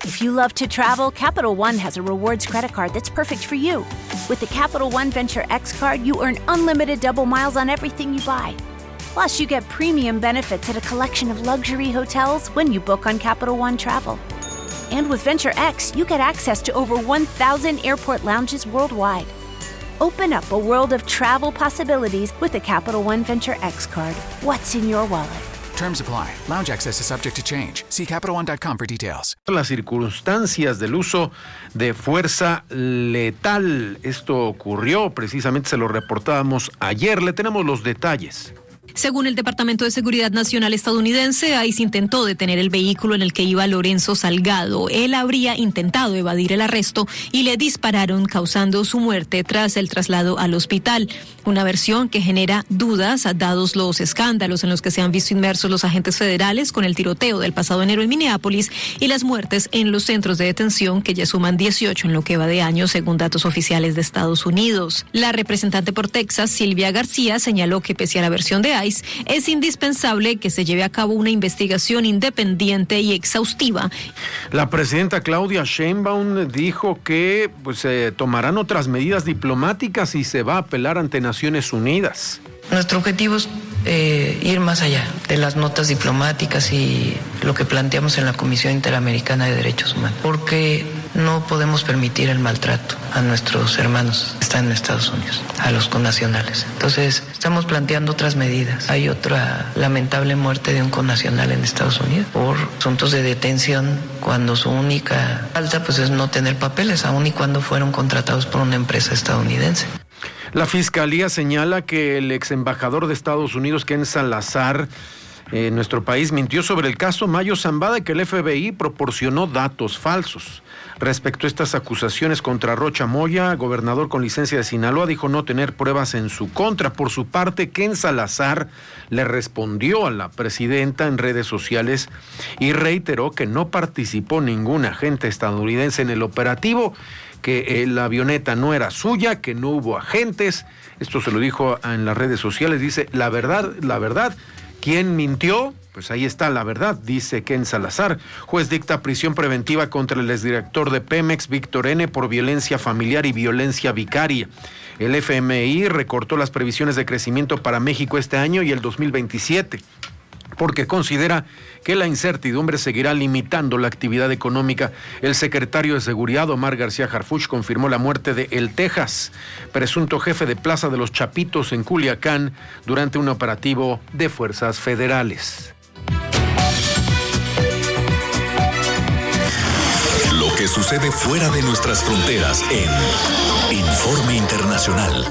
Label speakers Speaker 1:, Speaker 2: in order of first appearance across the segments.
Speaker 1: If you love to travel, Capital One has a rewards credit card that's perfect for you. With the Capital One Venture X card, you earn unlimited double miles on everything you buy. Plus, you get premium benefits at a collection of luxury hotels when you book on Capital One Travel. And with Venture X, you get access to over 1,000 airport lounges worldwide. Open up a world of travel possibilities with the Capital One Venture X card. What's in your wallet?
Speaker 2: Terms apply. Lounge access is subject to change. See CapitalOne.com for details.
Speaker 3: Las circunstancias del uso de fuerza letal. Esto ocurrió, precisamente se lo reportábamos ayer. Le tenemos los detalles.
Speaker 4: Según el Departamento de Seguridad Nacional estadounidense, ICE intentó detener el vehículo en el que iba Lorenzo Salgado. Él habría intentado evadir el arresto y le dispararon, causando su muerte tras el traslado al hospital. Una versión que genera dudas, dados los escándalos en los que se han visto inmersos los agentes federales con el tiroteo del pasado enero en Minneapolis y las muertes en los centros de detención, que ya suman 18 en lo que va de año, según datos oficiales de Estados Unidos. La representante por Texas, Silvia García, señaló que pese a la versión de ICE, es indispensable que se lleve a cabo una investigación independiente y exhaustiva.
Speaker 3: La presidenta Claudia Sheinbaum dijo que se tomarán otras medidas diplomáticas y se va a apelar ante Naciones Unidas.
Speaker 5: Nuestro objetivo es ir más allá de las notas diplomáticas y lo que planteamos en la Comisión Interamericana de Derechos Humanos, porque no podemos permitir el maltrato a nuestros hermanos que están en Estados Unidos, a los connacionales. Entonces, estamos planteando otras medidas. Hay otra lamentable muerte de un connacional en Estados Unidos por asuntos de detención, cuando su única falta es no tener papeles, aun y cuando fueron contratados por una empresa estadounidense.
Speaker 3: La Fiscalía señala que el ex embajador de Estados Unidos, Ken Salazar, en nuestro país, mintió sobre el caso Mayo Zambada y que el FBI proporcionó datos falsos. Respecto a estas acusaciones contra Rocha Moya, gobernador con licencia de Sinaloa, dijo no tener pruebas en su contra. Por su parte, Ken Salazar le respondió a la presidenta en redes sociales y reiteró que no participó ningún agente estadounidense en el operativo, que la avioneta no era suya, que no hubo agentes. Esto se lo dijo en las redes sociales. Dice, la verdad, ¿quién mintió? Pues ahí está la verdad, dice Ken Salazar. Juez dicta prisión preventiva contra el exdirector de Pemex, Víctor N., por violencia familiar y violencia vicaria. El FMI recortó las previsiones de crecimiento para México este año y el 2027. Porque considera que la incertidumbre seguirá limitando la actividad económica. El secretario de Seguridad, Omar García Harfuch, confirmó la muerte de El Texas, presunto jefe de Plaza de los Chapitos en Culiacán, durante un operativo de fuerzas federales.
Speaker 6: Lo que sucede fuera de nuestras fronteras en Informe Internacional.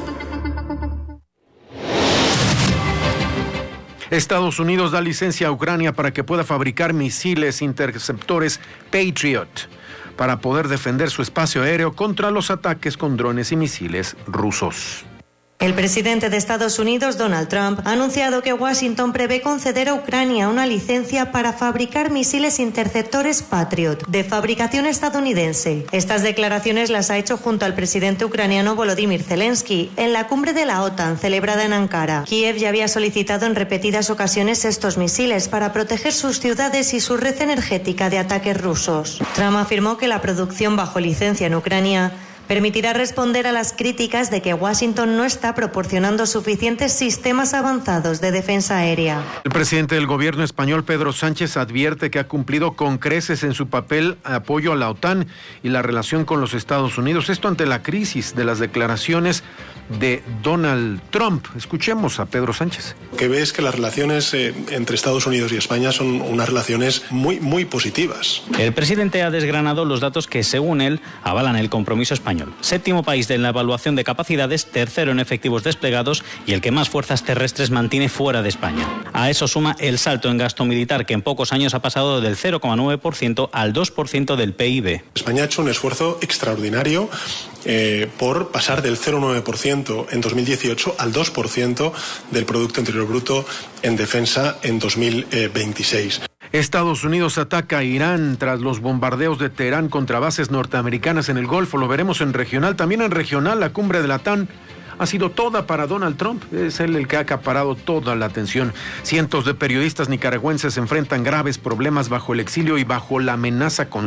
Speaker 3: Estados Unidos da licencia a Ucrania para que pueda fabricar misiles interceptores Patriot para poder defender su espacio aéreo contra los ataques con drones y misiles rusos.
Speaker 7: El presidente de Estados Unidos, Donald Trump, ha anunciado que Washington prevé conceder a Ucrania una licencia para fabricar misiles interceptores Patriot, de fabricación estadounidense. Estas declaraciones las ha hecho junto al presidente ucraniano Volodymyr Zelensky en la cumbre de la OTAN celebrada en Ankara. Kiev ya había solicitado en repetidas ocasiones estos misiles para proteger sus ciudades y su red energética de ataques rusos. Trump afirmó que la producción bajo licencia en Ucrania permitirá responder a las críticas de que Washington no está proporcionando suficientes sistemas avanzados de defensa aérea.
Speaker 3: El presidente del gobierno español, Pedro Sánchez, advierte que ha cumplido con creces en su papel de apoyo a la OTAN y la relación con los Estados Unidos. Esto ante la crisis de las declaraciones de Donald Trump. Escuchemos a Pedro Sánchez.
Speaker 8: Lo que ve es que las relaciones entre Estados Unidos y España son unas relaciones muy positivas.
Speaker 9: El presidente ha desgranado los datos que, según él, avalan el compromiso español. 7º país en la evaluación de capacidades, 3º en efectivos desplegados y el que más fuerzas terrestres mantiene fuera de España. A eso suma el salto en gasto militar, que en pocos años ha pasado del 0,9% al 2% del PIB.
Speaker 8: España ha hecho un esfuerzo extraordinario por pasar del 0,9% en 2018 al 2% del Producto Interior Bruto en defensa en 2026.
Speaker 3: Estados Unidos ataca a Irán tras los bombardeos de Teherán contra bases norteamericanas en el Golfo. Lo veremos en regional. También en regional, la cumbre de la OTAN ha sido toda para Donald Trump. Es él el que ha acaparado toda la atención. Cientos de periodistas nicaragüenses enfrentan graves problemas bajo el exilio y bajo la amenaza constante